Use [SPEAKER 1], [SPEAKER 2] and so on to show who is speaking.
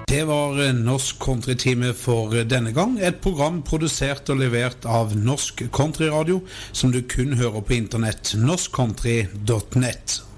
[SPEAKER 1] Det var Norsk Countrytime for denne gang, et program produsert og levert av Norsk Countryradio, som du kun hører på internett, norskcountry.net.